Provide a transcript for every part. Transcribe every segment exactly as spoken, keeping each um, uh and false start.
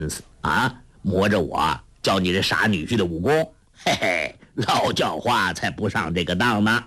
啊，磨着我教你这傻女婿的武功，嘿嘿，老教化才不上这个当呢。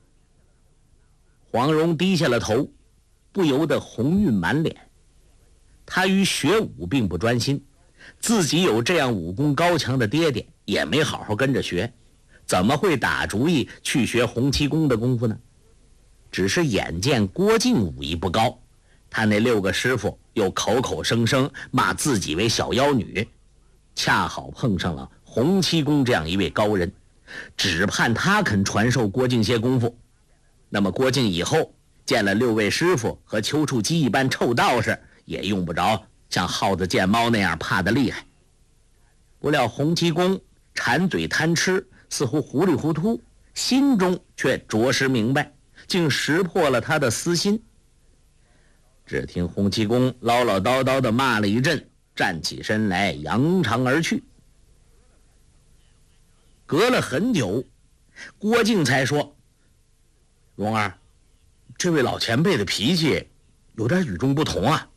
黄蓉低下了头，不由得红晕满脸。他于学武并不专心，自己有这样武功高强的爹爹，也没好好跟着学，怎么会打主意去学洪七公的功夫呢？只是眼见郭靖武艺不高，他那六个师傅又口口声声骂自己为小妖女，恰好碰上了洪七公这样一位高人，只盼他肯传授郭靖些功夫。那么郭靖以后见了六位师傅和丘处机一般臭道士，也用不着像耗子见猫那样怕得厉害。不料洪七公馋嘴贪吃，似乎糊里糊涂，心中却着实明白，竟识破了他的私心。只听洪七公唠唠叨叨地骂了一阵，站起身来扬长而去。隔了很久，郭靖才说：蓉儿，这位老前辈的脾气有点与众不同啊。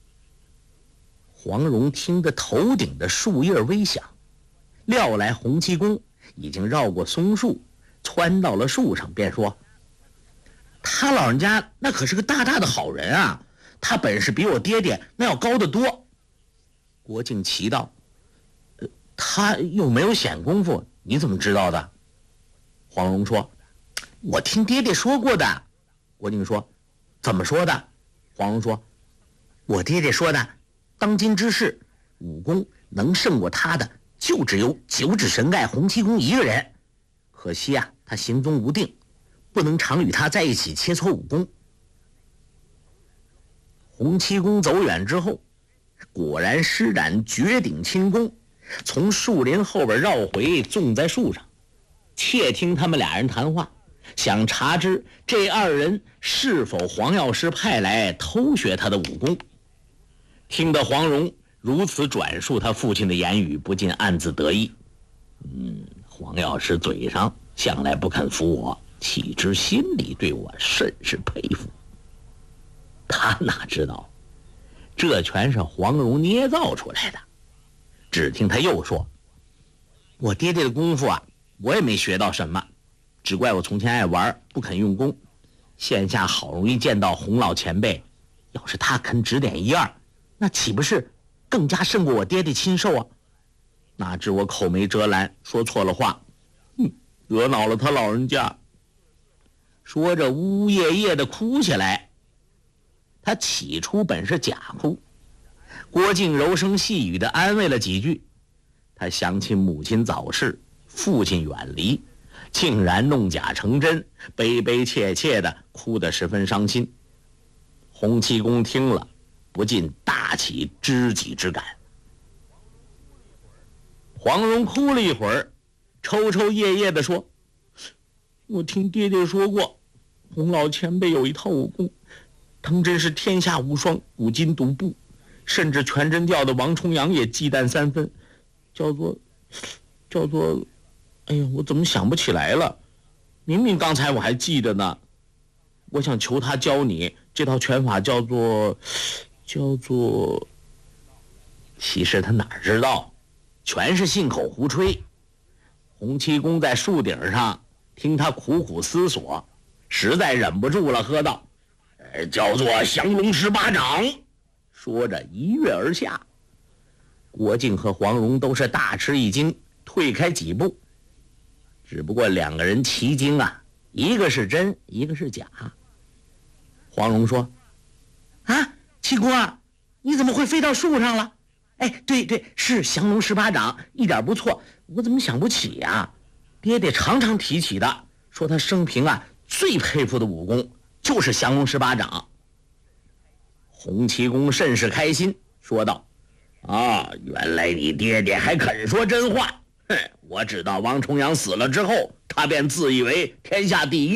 黄蓉听得头顶的树叶微响，料来洪七公已经绕过松树，窜到了树上，便说：他老人家那可是个大大的好人啊，他本事比我爹爹那要高得多。郭靖奇道：呃、他又没有显功夫，你怎么知道的？黄蓉说：我听爹爹说过的。郭靖说：怎么说的？黄蓉说：我爹爹说的，当今之世，武功能胜过他的就只有九指神丐洪七公一个人，可惜啊，他行踪无定，不能常与他在一起切磋武功。洪七公走远之后，果然施展绝顶轻功，从树林后边绕回，纵在树上，窃听他们俩人谈话，想查知这二人是否黄药师派来偷学他的武功。听得黄蓉如此转述他父亲的言语，不禁暗自得意。嗯，黄药师嘴上向来不肯服我，岂知心里对我甚是佩服。他哪知道这全是黄蓉捏造出来的。只听他又说：我爹爹的功夫啊，我也没学到什么，只怪我从前爱玩，不肯用功。现下好容易见到洪老前辈，要是他肯指点一二，那岂不是更加胜过我爹爹亲授啊？哪知我口没遮拦，说错了话，哼，惹恼了他老人家。说着呜呜咽咽地哭起来。他起初本是假哭，郭靖柔声细语地安慰了几句，他想起母亲早逝，父亲远离，竟然弄假成真，悲悲切切地哭得十分伤心。洪七公听了，不禁大起知己之感。黄蓉哭了一会儿，抽抽噎噎地说：我听爹爹说过，洪老前辈有一套武功，当真是天下无双，古今独步，甚至全真教的王重阳也忌惮三分，叫做叫做哎呀，我怎么想不起来了？明明刚才我还记得呢。我想求他教你这套拳法，叫做叫做其实他哪知道，全是信口胡吹。洪七公在树顶上听他苦苦思索，实在忍不住了，喝道：叫做降龙十八掌。说着一跃而下。郭靖和黄蓉都是大吃一惊，退开几步。只不过两个人奇经啊，一个是真，一个是假。黄蓉说：啊，七公啊，你怎么会飞到树上了？哎，对对，是降龙十八掌，一点不错，我怎么想不起呀、啊？爹爹常常提起的，说他生平啊最佩服的武功就是降龙十八掌。洪七公甚是开心，说道：啊，原来你爹爹还肯说真话。哼，我知道王重阳死了之后，他便自以为天下第一